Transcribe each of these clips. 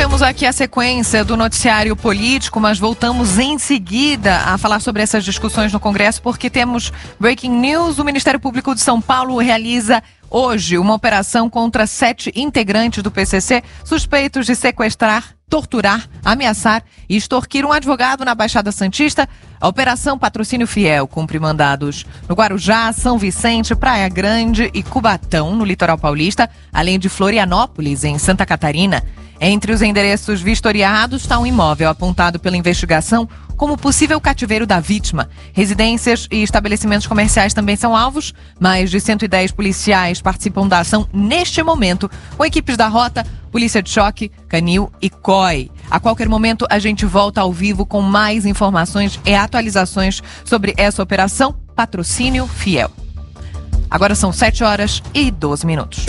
temos aqui a sequência do noticiário político, mas voltamos em seguida a falar sobre essas discussões no Congresso, porque temos breaking news. O Ministério Público de São Paulo realiza hoje uma operação contra 7 integrantes do PCC suspeitos de sequestrar, torturar, ameaçar e extorquir um advogado na Baixada Santista. A Operação Patrocínio Fiel cumpre mandados no Guarujá, São Vicente, Praia Grande e Cubatão, no litoral paulista, além de Florianópolis, em Santa Catarina. Entre os endereços vistoriados está um imóvel apontado pela investigação como possível cativeiro da vítima. Residências e estabelecimentos comerciais também são alvos. Mais de 110 policiais participam da ação neste momento, com equipes da Rota, Polícia de Choque, Canil e COI. A qualquer momento a gente volta ao vivo com mais informações e atualizações sobre essa operação Patrocínio Fiel. Agora são 7h12.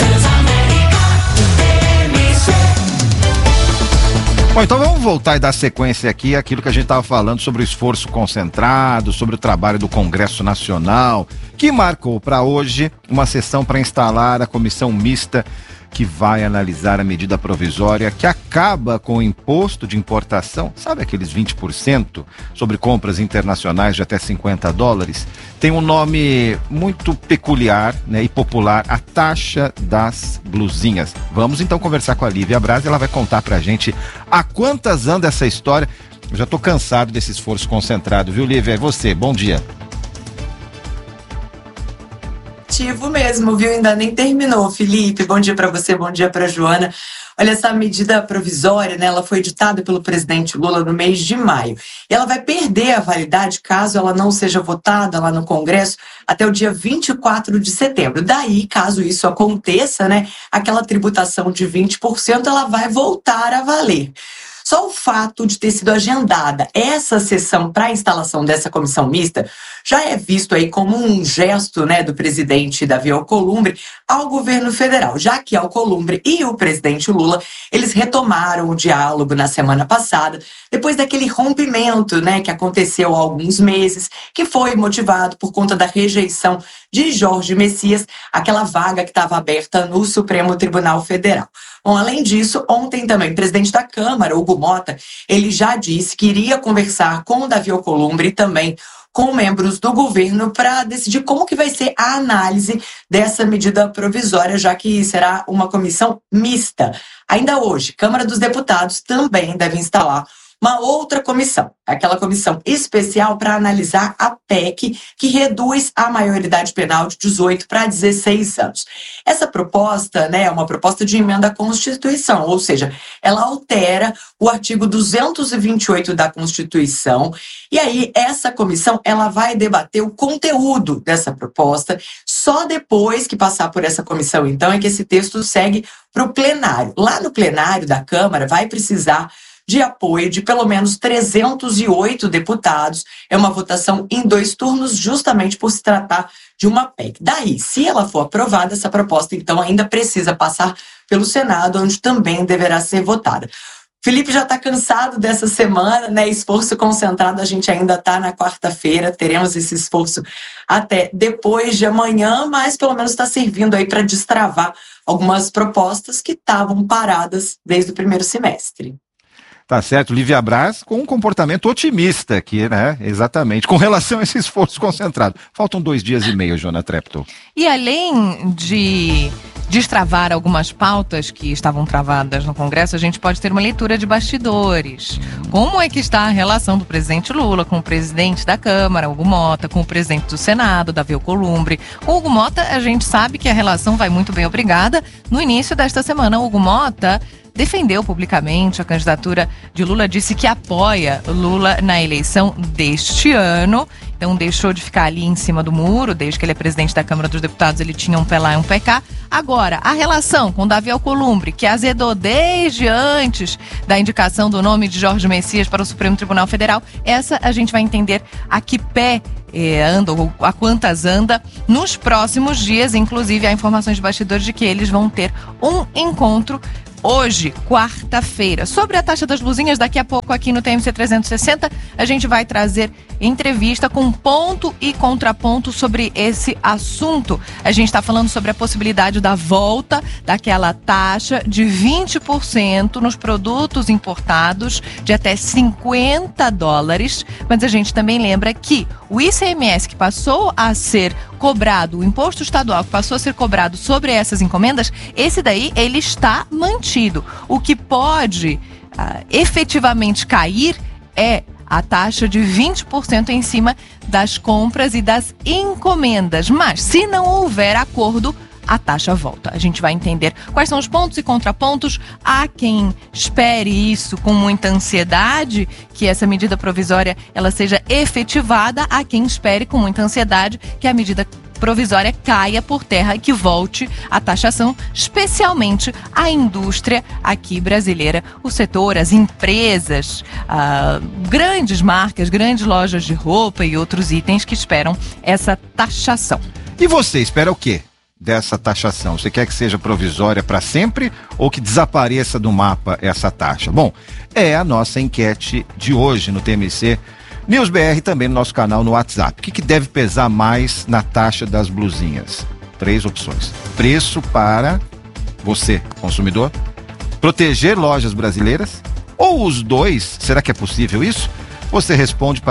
Bom, então vamos voltar e dar sequência aqui àquilo que a gente estava falando sobre o esforço concentrado, sobre o trabalho do Congresso Nacional, que marcou para hoje uma sessão para instalar a comissão mista que vai analisar a medida provisória que acaba com o imposto de importação, sabe aqueles 20% sobre compras internacionais de até $50? Tem um nome muito peculiar, né, e popular, a taxa das blusinhas. Vamos então conversar com a Lívia Braz, ela vai contar pra gente a quantas anda essa história. Eu já tô cansado desse esforço concentrado, viu, Lívia? É você, bom dia. Mesmo, viu? Ainda nem terminou, Felipe. Bom dia para você, bom dia para Joana. Olha, essa medida provisória, né, ela foi editada pelo presidente Lula no mês de maio. E ela vai perder a validade caso ela não seja votada lá no Congresso até o dia 24 de setembro. Daí, caso isso aconteça, né, aquela tributação de 20%, ela vai voltar a valer. Só o fato de ter sido agendada essa sessão para a instalação dessa comissão mista já é visto aí como um gesto, né, do presidente Davi Alcolumbre ao governo federal, já que Alcolumbre e o presidente Lula, eles retomaram o diálogo na semana passada, depois daquele rompimento, né, que aconteceu há alguns meses, que foi motivado por conta da rejeição de Jorge Messias, aquela vaga que estava aberta no Supremo Tribunal Federal. Bom, além disso, ontem também o presidente da Câmara, Hugo Motta, ele já disse que iria conversar com o Davi Alcolumbre e também com membros do governo para decidir como que vai ser a análise dessa medida provisória, já que será uma comissão mista. Ainda hoje, Câmara dos Deputados também deve instalar uma outra comissão, aquela comissão especial para analisar a PEC que reduz a maioridade penal de 18 para 16 anos. Essa proposta, né, é uma proposta de emenda à Constituição, ou seja, ela altera o artigo 228 da Constituição, e aí essa comissão ela vai debater o conteúdo dessa proposta. Só depois que passar por essa comissão, então, é que esse texto segue para o plenário. Lá no plenário da Câmara vai precisar de apoio de pelo menos 308 deputados. É uma votação em 2 turnos, justamente por se tratar de uma PEC. Daí, se ela for aprovada, essa proposta, então, ainda precisa passar pelo Senado, onde também deverá ser votada. Felipe já está cansado dessa semana, né? Esforço concentrado, a gente ainda está na quarta-feira, teremos esse esforço até depois de amanhã, mas pelo menos está servindo aí para destravar algumas propostas que estavam paradas desde o primeiro semestre. Tá certo, Lívia Braz com um comportamento otimista aqui, né? Exatamente, com relação a esse esforço concentrado. Faltam 2 dias e meio, Joana Treptow. E além de destravar algumas pautas que estavam travadas no Congresso, a gente pode ter uma leitura de bastidores. Como é que está a relação do presidente Lula com o presidente da Câmara, Hugo Motta, com o presidente do Senado, Davi Alcolumbre? Com o Hugo Motta, a gente sabe que a relação vai muito bem, obrigada. No início desta semana, Hugo Motta defendeu publicamente a candidatura de Lula, disse que apoia Lula na eleição deste ano. Então deixou de ficar ali em cima do muro, desde que ele é presidente da Câmara dos Deputados, ele tinha um pé lá e um pé cá. Agora, a relação com Davi Alcolumbre, que azedou desde antes da indicação do nome de Jorge Messias para o Supremo Tribunal Federal, essa a gente vai entender a que pé anda, ou a quantas anda, nos próximos dias. Inclusive, há informações de bastidores de que eles vão ter um encontro hoje, quarta-feira. Sobre a taxa das blusinhas, daqui a pouco aqui no TMC 360, a gente vai trazer entrevista com ponto e contraponto sobre esse assunto. A gente está falando sobre a possibilidade da volta daquela taxa de 20% nos produtos importados de até $50, mas a gente também lembra que o ICMS que passou a ser cobrado, o imposto estadual que passou a ser cobrado sobre essas encomendas, esse daí ele está mantido. O que pode efetivamente cair é a taxa de 20% em cima das compras e das encomendas. Mas se não houver acordo, a taxa volta. A gente vai entender quais são os pontos e contrapontos. Há quem espere isso com muita ansiedade, que essa medida provisória ela seja efetivada. Há quem espere com muita ansiedade que a medida provisória caia por terra e que volte a taxação, especialmente a indústria aqui brasileira, o setor, as empresas, grandes marcas, grandes lojas de roupa e outros itens que esperam essa taxação. E você espera o quê dessa taxação? Você quer que seja provisória para sempre ou que desapareça do mapa essa taxa? Bom, é a nossa enquete de hoje no TMC News BR, também no nosso canal no WhatsApp. O que deve pesar mais na taxa das blusinhas? 3 opções. Preço para você, consumidor, proteger lojas brasileiras ou os dois? Será que é possível isso? Você responde para